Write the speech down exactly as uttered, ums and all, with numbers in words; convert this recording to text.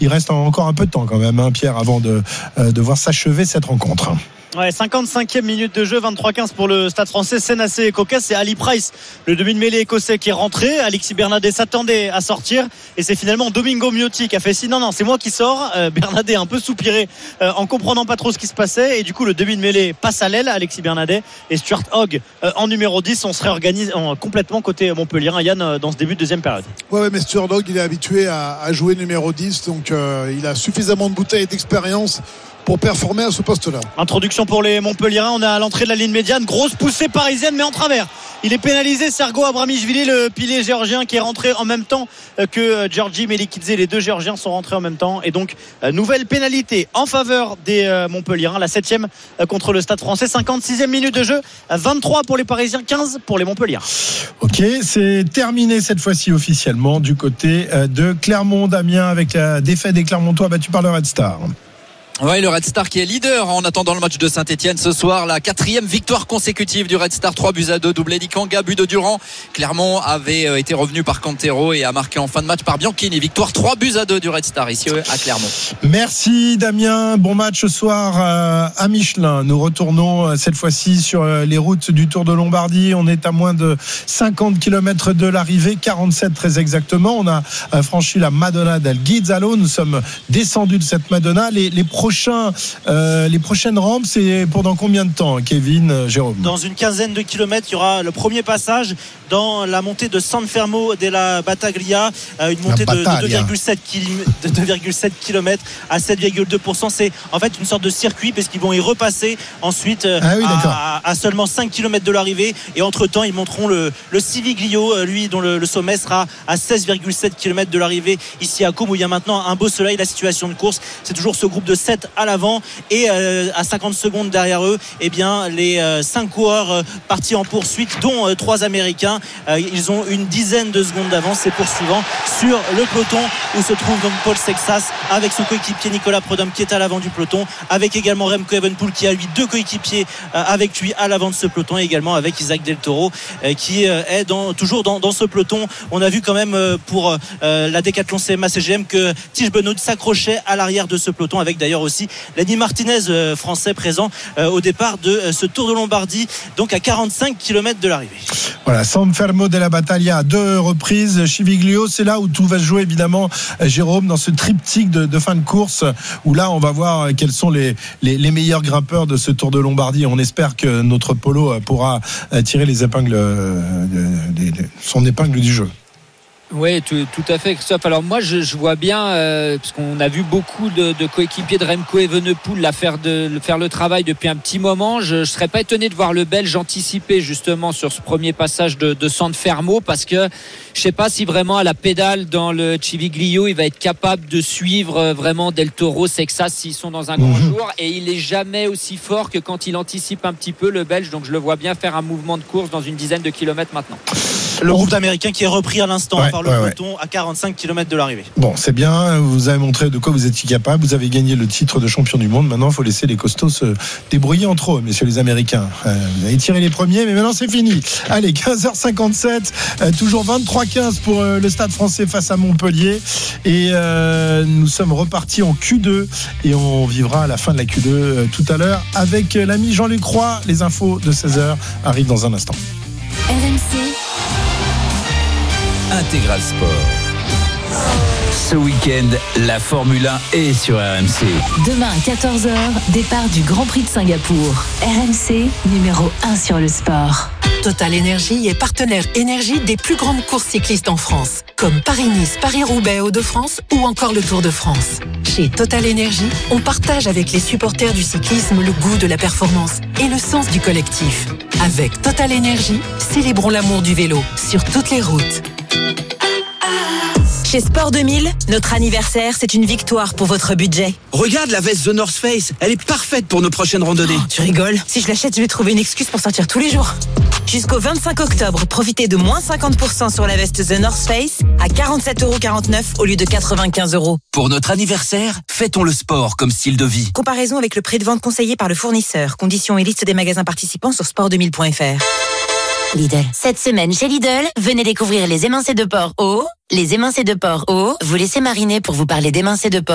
il reste encore un peu de temps quand même, hein, Pierre, avant de, euh, de voir s'achever cette rencontre. Ouais, cinquante-cinquième minute de jeu, vingt-trois quinze pour le Stade Français. Scène assez cocasse. C'est Ali Price, le demi de mêlée écossais, qui est rentré. Alexis Bernadette s'attendait à sortir et c'est finalement Domingo Miotti qui a fait si non non c'est moi qui sors. euh, Bernadette a un peu soupiré euh, en comprenant pas trop ce qui se passait et du coup le demi de mêlée passe à l'aile, Alexis Bernadette et Stuart Hogg euh, en numéro dix. On se réorganise en, complètement côté Montpellier, hein, Yann, euh, dans ce début de deuxième période. Ouais, ouais mais Stuart Hogg il est habitué à, à jouer numéro dix, donc euh, il a suffisamment de bouteilles et d'expérience pour performer à ce poste-là. Introduction pour les Montpelliérains. On est à l'entrée de la ligne médiane. Grosse poussée parisienne, mais en travers. Il est pénalisé, Sergo Abramichvili, le pilier géorgien, qui est rentré en même temps que Georgi Melikidze. Les deux géorgiens sont rentrés en même temps. Et donc, nouvelle pénalité en faveur des Montpelliérains. La septième contre le Stade Français. cinquante-sixième minute de jeu. vingt-trois pour les Parisiens, quinze pour les Montpelliérains. Ok, c'est terminé cette fois-ci officiellement du côté de Clermont. Damien, avec la défaite des Clermontois battus par le Red Star. Oui, le Red Star qui est leader en attendant le match de Saint-Etienne ce soir. La quatrième victoire consécutive du Red Star, trois buts à deux, doublé d'Ikanga, but de Durand. Clermont avait été revenu par Cantero et a marqué en fin de match par Bianchini. Victoire trois buts à deux du Red Star ici à Clermont. Merci Damien, bon match ce soir à Michelin. Nous retournons cette fois-ci sur les routes du Tour de Lombardie. On est à moins de cinquante kilomètres de l'arrivée, quarante-sept très exactement. On a franchi la Madonna del Ghizzalo. Nous sommes descendus de cette Madonna. Les, les Prochain, euh, les prochaines rampes, c'est pendant combien de temps, Kevin, euh, Jérôme? Dans une quinzaine de kilomètres, il y aura le premier passage dans la montée de San Fermo della Battaglia, euh, une montée de, de deux virgule sept kilomètres à sept virgule deux pour cent. C'est en fait une sorte de circuit parce qu'ils vont y repasser ensuite euh, ah oui, à, à seulement cinq kilomètres de l'arrivée. Et entre-temps, ils monteront le, le Civiglio, lui, dont le, le sommet sera à seize virgule sept kilomètres de l'arrivée ici à Côme, où il y a maintenant un beau soleil. La situation de course, c'est toujours ce groupe de sept à l'avant et euh, à cinquante secondes derrière eux, eh bien les euh, cinq coureurs euh, partis en poursuite, dont euh, trois Américains. Euh, ils ont une dizaine de secondes d'avance. C'est poursuivant sur le peloton où se trouve donc Paul Sexas avec son coéquipier Nicolas Prudhomme qui est à l'avant du peloton, avec également Remco Evenepoel qui a lui deux coéquipiers euh, avec lui à l'avant de ce peloton, et également avec Isaac Del Toro euh, qui euh, est dans, toujours dans, dans ce peloton. On a vu quand même euh, pour euh, la Décathlon C M A C G M que Tige Benoît s'accrochait à l'arrière de ce peloton, avec d'ailleurs aussi Lenny Martinez, euh, français, présent euh, au départ de euh, ce Tour de Lombardie, donc à quarante-cinq kilomètres de l'arrivée. Voilà, San Fermo della Battaglia à deux reprises. Civiglio, c'est là où tout va se jouer évidemment, Jérôme, dans ce triptyque de, de fin de course, où là on va voir quels sont les, les, les meilleurs grimpeurs de ce Tour de Lombardie. On espère que notre Polo pourra tirer les épingles, de, de, de, son épingle du jeu. Oui, tout, tout à fait, Christophe. Alors moi, je, je vois bien, euh, parce qu'on a vu beaucoup de, de coéquipiers de Remco Evenepoel là, faire, de, faire le travail depuis un petit moment. Je ne serais pas étonné de voir le Belge anticiper justement sur ce premier passage de, de San Fermo, parce que je ne sais pas si vraiment à la pédale dans le Civiglio, il va être capable de suivre vraiment Del Toro, Sexas s'ils sont dans un grand mmh. jour. Et il n'est jamais aussi fort que quand il anticipe un petit peu, le Belge. Donc je le vois bien faire un mouvement de course dans une dizaine de kilomètres maintenant. Le groupe d'Américains qui est repris à l'instant ouais, par le ouais, peloton ouais. à quarante-cinq kilomètres de l'arrivée. Bon, c'est bien, vous avez montré de quoi vous étiez capable, vous avez gagné le titre de champion du monde. Maintenant, il faut laisser les costauds se débrouiller entre eux, messieurs les Américains. Euh, vous avez tiré les premiers, mais maintenant c'est fini. Allez, quinze heures cinquante-sept, euh, toujours vingt-trois quinze pour euh, le Stade Français face à Montpellier. Et euh, nous sommes repartis en Q deux et on vivra à la fin de la Q deux euh, tout à l'heure avec euh, l'ami Jean-Luc Roy. Les infos de seize heures arrivent dans un instant. R M C Intégral Sport. Ce week-end, la Formule un est sur R M C. Demain à quatorze heures, départ du Grand Prix de Singapour. R M C, numéro un sur le sport. Total Énergie est partenaire énergie des plus grandes courses cyclistes en France, comme Paris-Nice, Paris-Roubaix, Hauts-de-France ou encore le Tour de France. Chez Total Énergie, on partage avec les supporters du cyclisme le goût de la performance et le sens du collectif. Avec Total Énergie, célébrons l'amour du vélo sur toutes les routes. Chez Sport deux mille, notre anniversaire, c'est une victoire pour votre budget. Regarde la veste The North Face, elle est parfaite pour nos prochaines randonnées. Oh, tu rigoles? Si je l'achète, je vais trouver une excuse pour sortir tous les jours. Jusqu'au vingt-cinq octobre, profitez de moins cinquante pour cent sur la veste The North Face à quarante-sept euros quarante-neuf au lieu de quatre-vingt-quinze euros. Pour notre anniversaire, fêtons le sport comme style de vie. Comparaison avec le prix de vente conseillé par le fournisseur. Conditions et liste des magasins participants sur sport deux mille point f r. Lidl. Cette semaine chez Lidl, venez découvrir les émincés de porc haut. Les émincés de porc haut, vous laissez mariner pour vous parler d'émincés de porc.